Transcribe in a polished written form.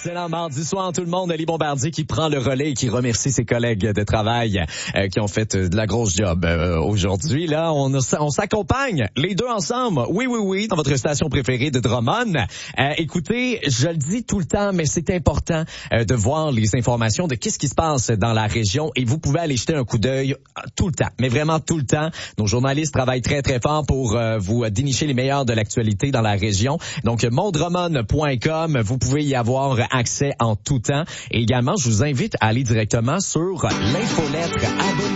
Excellent mardi soir tout le monde. Ali Bombardier qui prend le relais et qui remercie ses collègues de travail qui ont fait de la grosse job aujourd'hui. Là, on s'accompagne les deux ensemble. Oui, dans votre station préférée de Drummond. Écoutez, je le dis tout le temps, mais c'est important de voir les informations de qu'est-ce qui se passe dans la région et vous pouvez aller jeter un coup d'œil tout le temps, mais vraiment tout le temps. Nos journalistes travaillent très très fort pour vous dénicher les meilleurs de l'actualité dans la région. Donc mondrummond.com, vous pouvez y avoir accès en tout temps. Et également, je vous invite à aller directement sur l'infolettre abonnée.